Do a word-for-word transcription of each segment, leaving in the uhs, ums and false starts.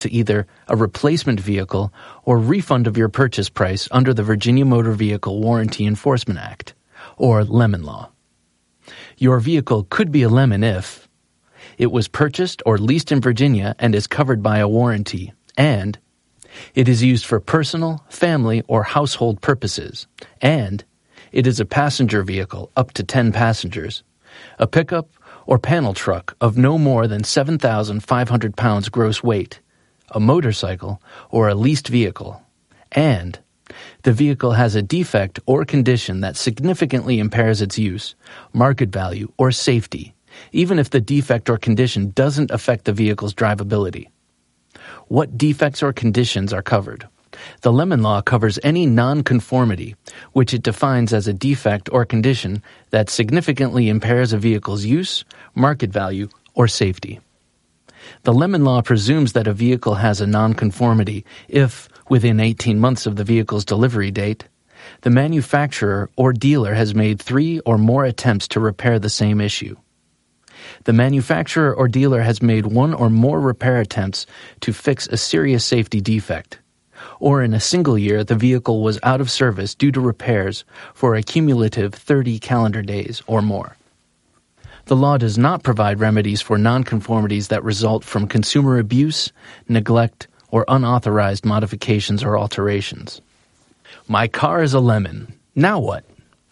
to either a replacement vehicle or refund of your purchase price under the Virginia Motor Vehicle Warranty Enforcement Act, or Lemon Law. Your vehicle could be a lemon if it was purchased or leased in Virginia and is covered by a warranty, and it is used for personal, family, or household purposes, and it is a passenger vehicle up to ten passengers, a pickup or panel truck of no more than seven thousand five hundred pounds gross weight, a motorcycle, or a leased vehicle, and the vehicle has a defect or condition that significantly impairs its use, market value, or safety, even if the defect or condition doesn't affect the vehicle's drivability. What defects or conditions are covered? The Lemon Law covers any nonconformity, which it defines as a defect or condition that significantly impairs a vehicle's use, market value, or safety. The Lemon Law presumes that a vehicle has a nonconformity if, within eighteen months of the vehicle's delivery date, the manufacturer or dealer has made three or more attempts to repair the same issue. The manufacturer or dealer has made one or more repair attempts to fix a serious safety defect, or in a single year the vehicle was out of service due to repairs for a cumulative thirty calendar days or more. The law does not provide remedies for nonconformities that result from consumer abuse, neglect, or unauthorized modifications or alterations. My car is a lemon. Now what?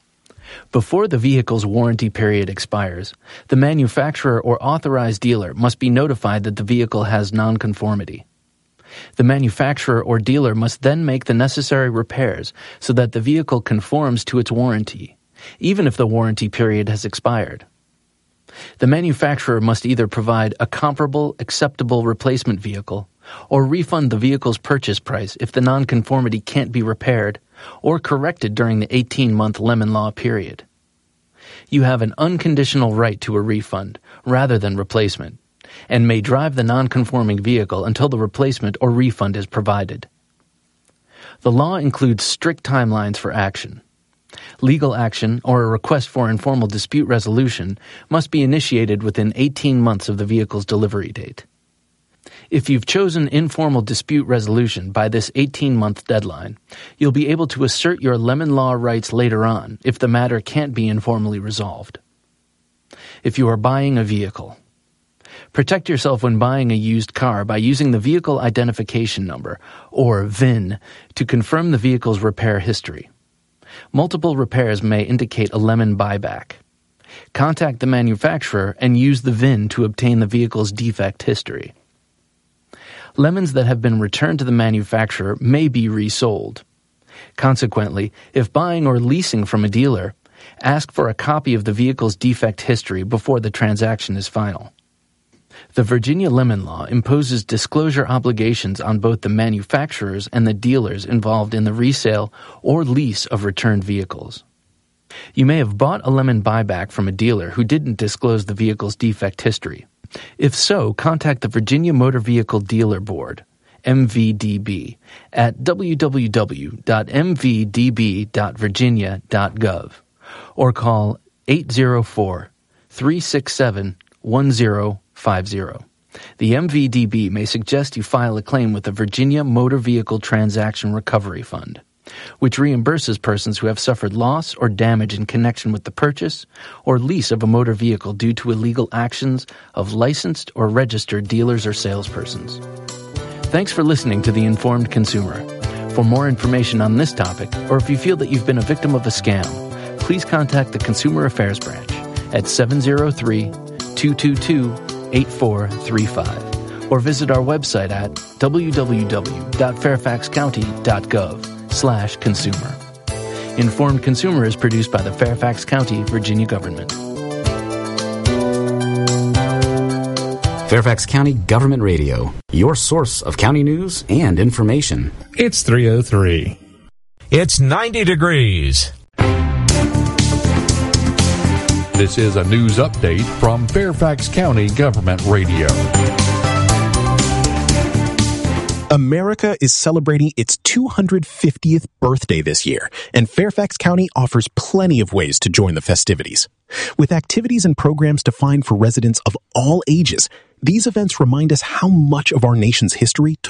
Before the vehicle's warranty period expires, the manufacturer or authorized dealer must be notified that the vehicle has nonconformity. The manufacturer or dealer must then make the necessary repairs so that the vehicle conforms to its warranty, even if the warranty period has expired. The manufacturer must either provide a comparable, acceptable replacement vehicle or refund the vehicle's purchase price if the nonconformity can't be repaired or corrected during the eighteen-month Lemon Law period. You have an unconditional right to a refund rather than replacement, and may drive the nonconforming vehicle until the replacement or refund is provided. The law includes strict timelines for action. Legal action or a request for informal dispute resolution must be initiated within eighteen months of the vehicle's delivery date. If you've chosen informal dispute resolution by this eighteen-month deadline, you'll be able to assert your Lemon Law rights later on if the matter can't be informally resolved. If you are buying a vehicle, protect yourself when buying a used car by using the Vehicle Identification Number, or V I N, to confirm the vehicle's repair history. Multiple repairs may indicate a lemon buyback. Contact the manufacturer and use the V I N to obtain the vehicle's defect history. Lemons that have been returned to the manufacturer may be resold. Consequently, if buying or leasing from a dealer, ask for a copy of the vehicle's defect history before the transaction is final. The Virginia Lemon Law imposes disclosure obligations on both the manufacturers and the dealers involved in the resale or lease of returned vehicles. You may have bought a lemon buyback from a dealer who didn't disclose the vehicle's defect history. If so, contact the Virginia Motor Vehicle Dealer Board, M V D B, at w w w dot m v d b dot virginia dot gov or call eight zero four, three six seven, one zero five zero. The M V D B may suggest you file a claim with the Virginia Motor Vehicle Transaction Recovery Fund, which reimburses persons who have suffered loss or damage in connection with the purchase or lease of a motor vehicle due to illegal actions of licensed or registered dealers or salespersons. Thanks for listening to The Informed Consumer. For more information on this topic, or if you feel that you've been a victim of a scam, please contact the Consumer Affairs Branch at seven zero three, two two two, eight four three five or visit our website at w w w dot fairfax county dot gov slash consumer. Informed Consumer is produced by the Fairfax County, Virginia government. Fairfax County Government Radio, your source of county news and information. It's three oh three. It's ninety degrees. This is a news update from Fairfax County Government Radio. America is celebrating its two hundred fiftieth birthday this year, and Fairfax County offers plenty of ways to join the festivities. With activities and programs defined for residents of all ages, These events remind us how much of our nation's history